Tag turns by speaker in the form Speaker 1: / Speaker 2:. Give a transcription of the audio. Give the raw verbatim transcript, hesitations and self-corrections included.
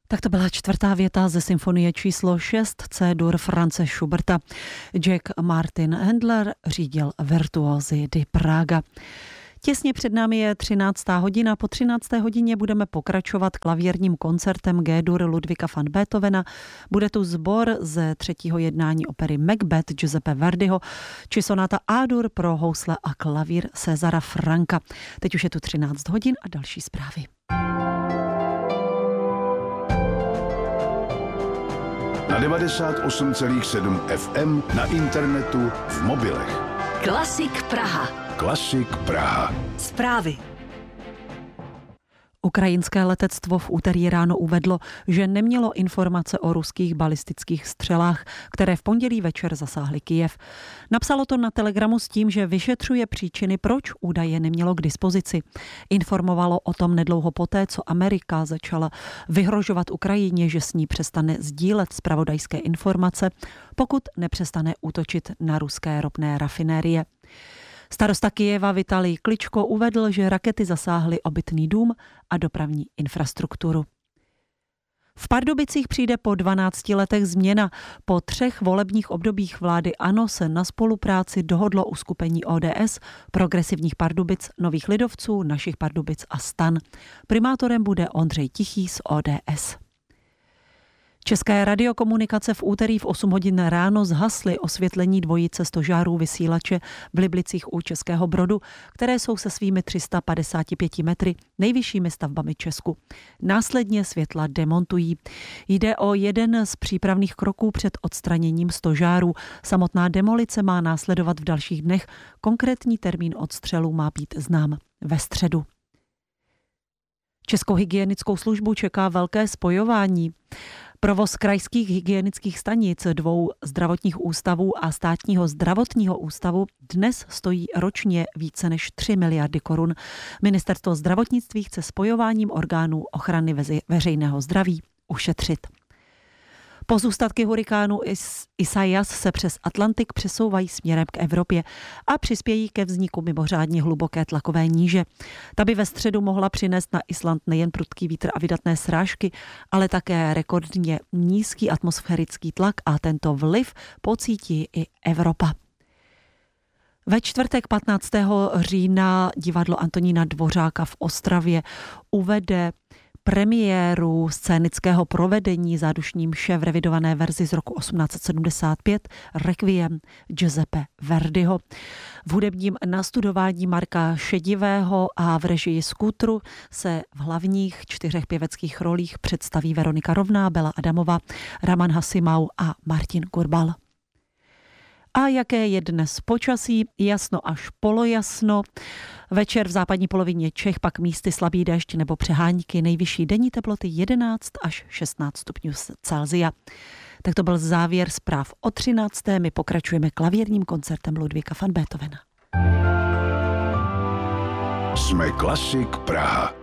Speaker 1: Tak to byla čtvrtá věta ze symfonie číslo šest C-dur Franze Schuberta. Jack Martin Handler řídil virtuózy di Praga. Těsně před námi je třináctá hodina. Po třinácté hodině budeme pokračovat klavírním koncertem G-dur Ludwiga van Beethovena. Bude tu sbor ze třetího jednání opery Macbeth Giuseppe Verdiho, či sonáta A-dur pro housle a klavír Césara Franka. Teď už je tu třináct hodin a další zprávy.
Speaker 2: Na devadesát osm celá sedm F M, na internetu, v mobilech.
Speaker 3: Klasik Praha.
Speaker 2: Klasik Praha.
Speaker 3: Zprávy.
Speaker 1: Ukrajinské letectvo v úterý ráno uvedlo, že nemělo informace o ruských balistických střelách, které v pondělí večer zasáhly Kyjev. Napsalo to na Telegramu s tím, že vyšetřuje příčiny, proč údaje nemělo k dispozici. Informovalo o tom nedlouho poté, co Amerika začala vyhrožovat Ukrajině, že s ní přestane sdílet zpravodajské informace, pokud nepřestane útočit na ruské ropné rafinérie. Starosta Kyjeva Vitalij Kličko uvedl, že rakety zasáhly obytný dům a dopravní infrastrukturu. V Pardubicích přijde po dvanácti letech změna. Po třech volebních obdobích vlády ANO se na spolupráci dohodlo uskupení O D S, Progresivních Pardubic, Nových lidovců, Našich Pardubic a STAN. Primátorem bude Ondřej Tichý z O D S. České radiokomunikace v úterý v osm hodin ráno zhasly osvětlení dvojice stožárů vysílače v Liblicích u Českého Brodu, které jsou se svými tři sta padesáti pěti metry nejvyššími stavbami Česku. Následně světla demontují. Jde o jeden z přípravných kroků před odstraněním stožárů. Samotná demolice má následovat v dalších dnech. Konkrétní termín odstřelu má být znám ve středu. Českou hygienickou službu čeká velké spojování. Provoz krajských hygienických stanic, dvou zdravotních ústavů a státního zdravotního ústavu dnes stojí ročně více než tři miliardy korun. Ministerstvo zdravotnictví chce spojováním orgánů ochrany veřejného zdraví ušetřit. Pozůstatky hurikánu Isaias se přes Atlantik přesouvají směrem k Evropě a přispějí ke vzniku mimořádně hluboké tlakové níže. Ta by ve středu mohla přinést na Island nejen prudký vítr a vydatné srážky, ale také rekordně nízký atmosférický tlak a tento vliv pocítí i Evropa. Ve čtvrtek patnáctého října divadlo Antonína Dvořáka v Ostravě uvede premiéru scénického provedení zádušní mše v revidované verzi z roku osmnáct set sedmdesát pět Requiem Giuseppe Verdiho. V hudebním nastudování Marka Šedivého a v režii Skútru se v hlavních čtyřech pěveckých rolích představí Veronika Rovná, Bela Adamová, Raman Hasimau a Martin Kurbal. A jaké je dnes počasí? Jasno až polojasno. Večer v západní polovině Čech pak místy slabý déšť nebo přehánky. Nejvyšší denní teploty jedenáct až šestnáct stupňů Celsia. Tak to byl závěr zpráv o třinácté. My pokračujeme klavírním koncertem Ludwiga van Beethovena.
Speaker 2: Jsme Klasik Praha.